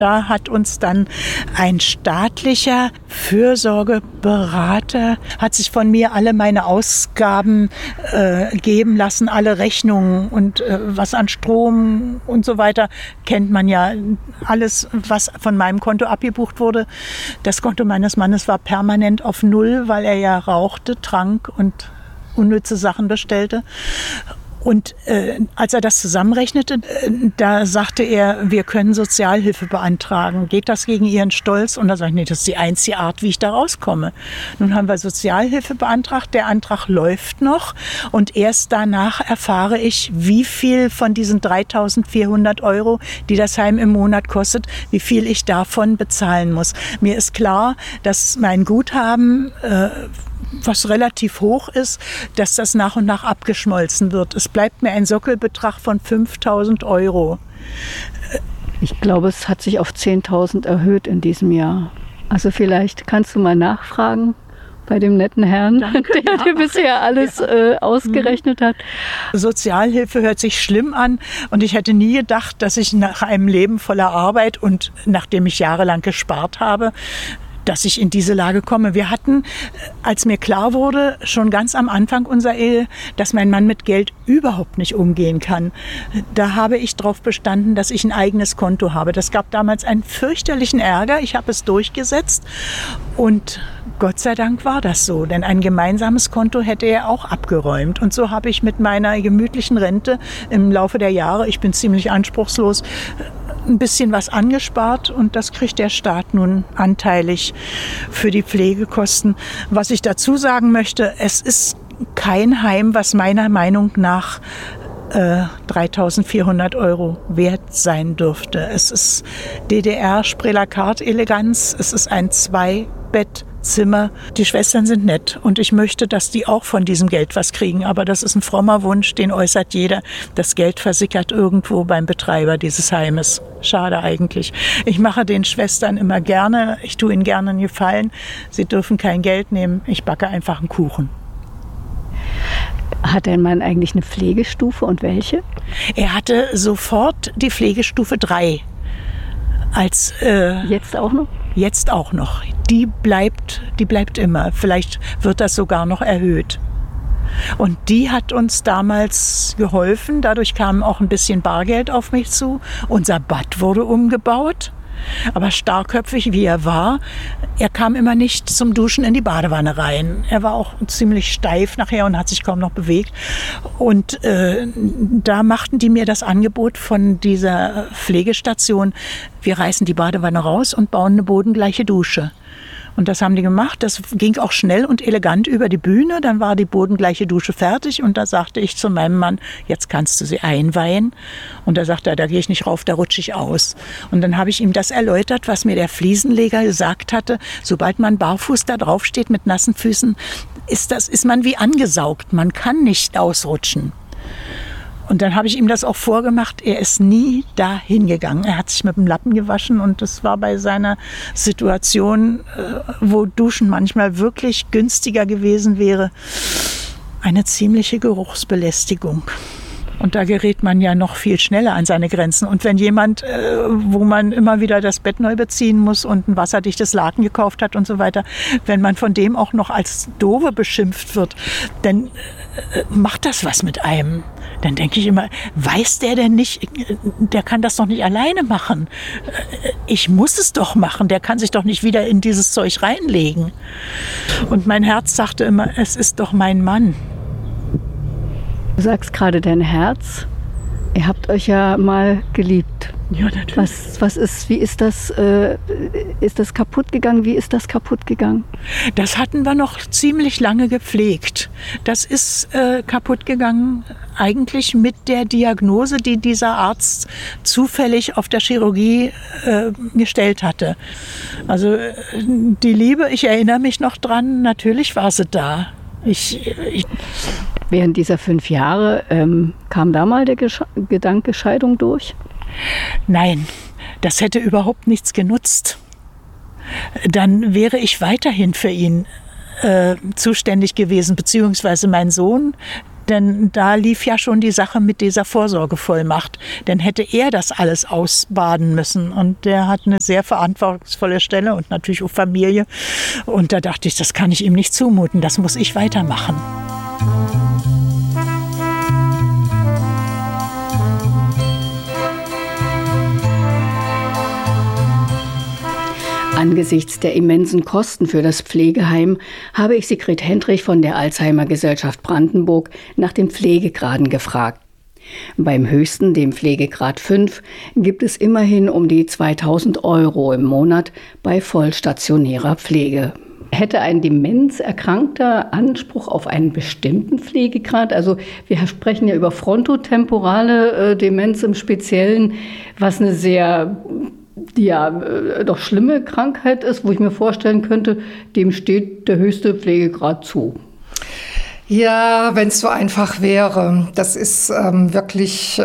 Da hat uns dann ein staatlicher Fürsorgeberater, hat sich von mir alle meine Ausgaben geben lassen, alle Rechnungen und was an Strom und so weiter, kennt man ja. Alles, was von meinem Konto abgebucht wurde. Das Konto meines Mannes war permanent auf Null, weil er ja rauchte, trank und unnütze Sachen bestellte. Und als er das zusammenrechnete, da sagte er, wir können Sozialhilfe beantragen. Geht das gegen Ihren Stolz? Und da sage ich, nee, das ist die einzige Art, wie ich da rauskomme. Nun haben wir Sozialhilfe beantragt. Der Antrag läuft noch. Und erst danach erfahre ich, wie viel von diesen 3.400 €, die das Heim im Monat kostet, wie viel ich davon bezahlen muss. Mir ist klar, dass mein Guthaben was relativ hoch ist, dass das nach und nach abgeschmolzen wird. Es bleibt mir ein Sockelbetrag von 5.000 €. Ich glaube, es hat sich auf 10.000 erhöht in diesem Jahr. Also vielleicht kannst du mal nachfragen bei dem netten Herrn, der bisher alles ausgerechnet hat. Sozialhilfe hört sich schlimm an und ich hätte nie gedacht, dass ich nach einem Leben voller Arbeit und nachdem ich jahrelang gespart habe, dass ich in diese Lage komme. Wir hatten, als mir klar wurde, schon ganz am Anfang unserer Ehe, dass mein Mann mit Geld überhaupt nicht umgehen kann. Da habe ich darauf bestanden, dass ich ein eigenes Konto habe. Das gab damals einen fürchterlichen Ärger. Ich habe es durchgesetzt und Gott sei Dank war das so, denn ein gemeinsames Konto hätte er auch abgeräumt. Und so habe ich mit meiner gemütlichen Rente im Laufe der Jahre, ich bin ziemlich anspruchslos, ein bisschen was angespart und das kriegt der Staat nun anteilig für die Pflegekosten. Was ich dazu sagen möchte, es ist kein Heim, was meiner Meinung nach 3.400 € wert sein dürfte. Es ist DDR-Sprelakart-Eleganz, es ist ein Zwei-Bett-Zimmer. Die Schwestern sind nett und ich möchte, dass die auch von diesem Geld was kriegen. Aber das ist ein frommer Wunsch, den äußert jeder. Das Geld versickert irgendwo beim Betreiber dieses Heimes. Schade eigentlich. Ich mache den Schwestern immer gerne, ich tue ihnen gerne einen Gefallen. Sie dürfen kein Geld nehmen, ich backe einfach einen Kuchen. Hat dein Mann eigentlich eine Pflegestufe und welche? Er hatte sofort die Pflegestufe 3. Jetzt auch noch? Jetzt auch noch. Die bleibt immer. Vielleicht wird das sogar noch erhöht. Und die hat uns damals geholfen. Dadurch kam auch ein bisschen Bargeld auf mich zu. Unser Bad wurde umgebaut. Aber starrköpfig wie er war, er kam immer nicht zum Duschen in die Badewanne rein. Er war auch ziemlich steif nachher und hat sich kaum noch bewegt. Und da machten die mir das Angebot von dieser Pflegestation, wir reißen die Badewanne raus und bauen eine bodengleiche Dusche. Und das haben die gemacht. Das ging auch schnell und elegant über die Bühne. Dann war die bodengleiche Dusche fertig. Und da sagte ich zu meinem Mann, jetzt kannst du sie einweihen. Und da sagte er, da gehe ich nicht rauf, da rutsche ich aus. Und dann habe ich ihm das erläutert, was mir der Fliesenleger gesagt hatte. Sobald man barfuß da drauf steht mit nassen Füßen, ist man wie angesaugt. Man kann nicht ausrutschen. Und dann habe ich ihm das auch vorgemacht. Er ist nie da hingegangen. Er hat sich mit dem Lappen gewaschen und das war bei seiner Situation, wo Duschen manchmal wirklich günstiger gewesen wäre, eine ziemliche Geruchsbelästigung. Und da gerät man ja noch viel schneller an seine Grenzen. Und wenn jemand, wo man immer wieder das Bett neu beziehen muss und ein wasserdichtes Laken gekauft hat und so weiter, wenn man von dem auch noch als Dove beschimpft wird, dann macht das was mit einem. Dann denke ich immer, weiß der denn nicht, der kann das doch nicht alleine machen. Ich muss es doch machen, der kann sich doch nicht wieder in dieses Zeug reinlegen. Und mein Herz sagte immer, es ist doch mein Mann. Du sagst gerade dein Herz. Ihr habt euch ja mal geliebt. Ja, natürlich. Wie ist das kaputt gegangen? Wie ist das kaputt gegangen? Das hatten wir noch ziemlich lange gepflegt. Das ist kaputt gegangen eigentlich mit der Diagnose, die dieser Arzt zufällig auf der Chirurgie gestellt hatte. Also die Liebe, ich erinnere mich noch dran, natürlich war sie da. Während dieser 5 Jahre kam da mal der Gedanke Scheidung durch? Nein, das hätte überhaupt nichts genutzt. Dann wäre ich weiterhin für ihn zuständig gewesen, beziehungsweise mein Sohn, Denn da lief ja schon die Sache mit dieser Vorsorgevollmacht. Denn hätte er das alles ausbaden müssen. Und der hat eine sehr verantwortungsvolle Stelle und natürlich auch Familie. Und da dachte ich, das kann ich ihm nicht zumuten. Das muss ich weitermachen. Angesichts der immensen Kosten für das Pflegeheim habe ich Sigrid Hendrich von der Alzheimer-Gesellschaft Brandenburg nach den Pflegegraden gefragt. Beim höchsten, dem Pflegegrad 5, gibt es immerhin um die 2.000 € im Monat bei vollstationärer Pflege. Hätte ein Demenzerkrankter Anspruch auf einen bestimmten Pflegegrad? Also wir sprechen ja über frontotemporale Demenz im Speziellen, was eine sehr doch schlimme Krankheit ist, wo ich mir vorstellen könnte, dem steht der höchste Pflegegrad zu. Ja, wenn es so einfach wäre. Das ist wirklich,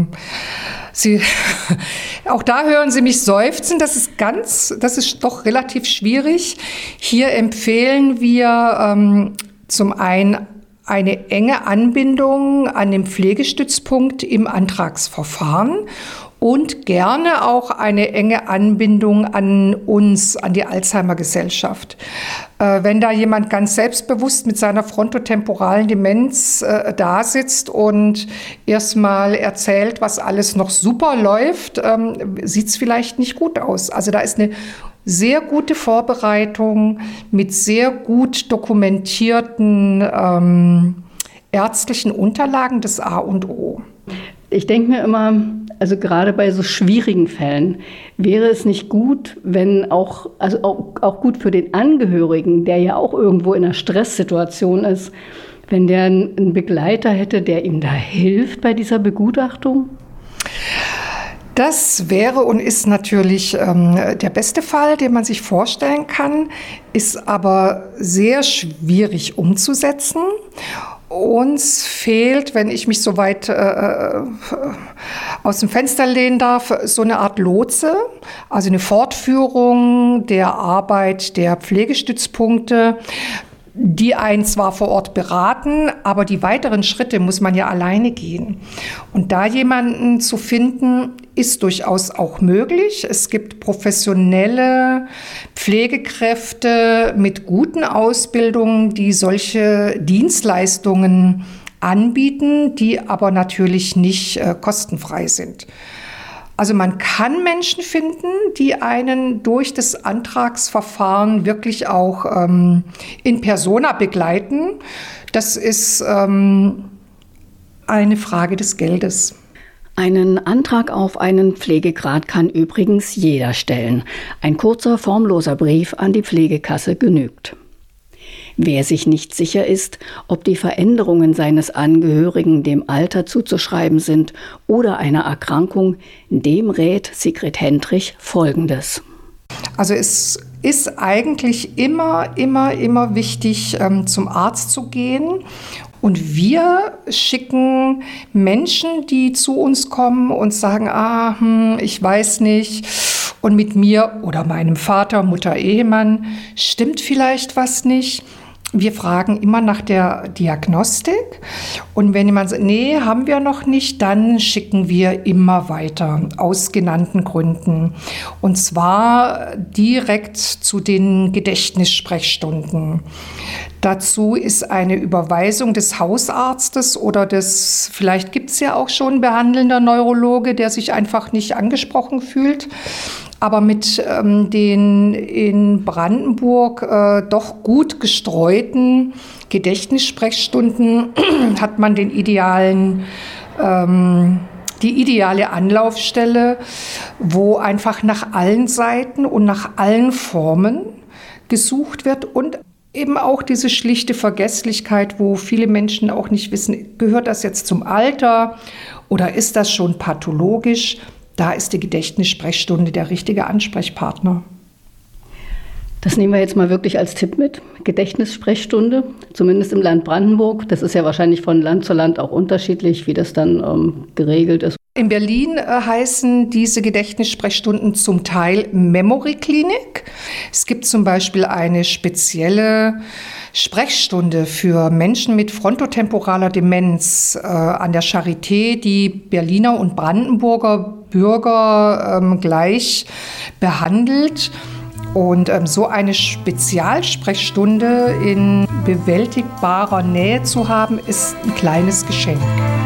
auch da hören Sie mich seufzen. Das ist doch relativ schwierig. Hier empfehlen wir zum einen eine enge Anbindung an den Pflegestützpunkt im Antragsverfahren und gerne auch eine enge Anbindung an uns, an die Alzheimer-Gesellschaft. Wenn da jemand ganz selbstbewusst mit seiner frontotemporalen Demenz da sitzt und erstmal erzählt, was alles noch super läuft, sieht es vielleicht nicht gut aus. Also da ist eine sehr gute Vorbereitung mit sehr gut dokumentierten ärztlichen Unterlagen, das A und O. Ich denke mir immer, also gerade bei so schwierigen Fällen wäre es nicht gut, wenn auch gut für den Angehörigen, der ja auch irgendwo in einer Stresssituation ist, wenn der einen Begleiter hätte, der ihm da hilft bei dieser Begutachtung? Das wäre und ist natürlich der beste Fall, den man sich vorstellen kann, ist aber sehr schwierig umzusetzen. Uns fehlt, wenn ich mich so weit aus dem Fenster lehnen darf, so eine Art Lotse, also eine Fortführung der Arbeit der Pflegestützpunkte, die einen zwar vor Ort beraten, aber die weiteren Schritte muss man ja alleine gehen. Und da jemanden zu finden, ist durchaus auch möglich. Es gibt professionelle Pflegekräfte mit guten Ausbildungen, die solche Dienstleistungen anbieten, die aber natürlich nicht kostenfrei sind. Also man kann Menschen finden, die einen durch das Antragsverfahren wirklich auch in persona begleiten. Das ist eine Frage des Geldes. Einen Antrag auf einen Pflegegrad kann übrigens jeder stellen. Ein kurzer, formloser Brief an die Pflegekasse genügt. Wer sich nicht sicher ist, ob die Veränderungen seines Angehörigen dem Alter zuzuschreiben sind oder einer Erkrankung, dem rät Sigrid Hendrich Folgendes. Also es ist eigentlich immer wichtig, zum Arzt zu gehen. Und wir schicken Menschen, die zu uns kommen und sagen, ich weiß nicht, und mit mir oder meinem Vater, Mutter, Ehemann stimmt vielleicht was nicht. Wir fragen immer nach der Diagnostik und wenn jemand sagt, nee, haben wir noch nicht, dann schicken wir immer weiter aus genannten Gründen. Und zwar direkt zu den Gedächtnissprechstunden. Dazu ist eine Überweisung des Hausarztes oder vielleicht gibt es ja auch schon einen behandelnder Neurologe, der sich einfach nicht angesprochen fühlt. Aber mit den in Brandenburg doch gut gestreuten Gedächtnissprechstunden hat man die ideale Anlaufstelle, wo einfach nach allen Seiten und nach allen Formen gesucht wird und eben auch diese schlichte Vergesslichkeit, wo viele Menschen auch nicht wissen, gehört das jetzt zum Alter oder ist das schon pathologisch? Da ist die Gedächtnissprechstunde der richtige Ansprechpartner. Das nehmen wir jetzt mal wirklich als Tipp mit. Gedächtnissprechstunde, zumindest im Land Brandenburg. Das ist ja wahrscheinlich von Land zu Land auch unterschiedlich, wie das dann geregelt ist. In Berlin heißen diese Gedächtnissprechstunden zum Teil Memory Klinik. Es gibt zum Beispiel eine spezielle Sprechstunde für Menschen mit frontotemporaler Demenz an der Charité, die Berliner und Brandenburger Bürger gleich behandelt. Und so eine Spezialsprechstunde in bewältigbarer Nähe zu haben, ist ein kleines Geschenk.